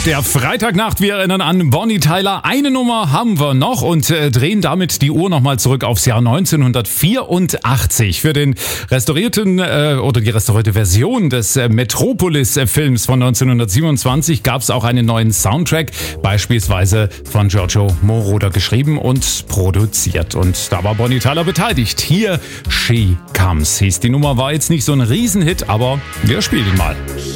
der Freitagnacht. Wir erinnern an Bonnie Tyler. Eine Nummer haben wir noch und drehen damit die Uhr nochmal zurück aufs Jahr 1984. Für den restaurierten oder die restaurierte Version des Metropolis-Films von 1927 gab es auch einen neuen Soundtrack, beispielsweise von Giorgio Moroder geschrieben und produziert. Und da war Bonnie Tyler beteiligt. Hier She Comes hieß die Nummer, war jetzt nicht so ein Riesenhit, aber wir spielen ihn mal.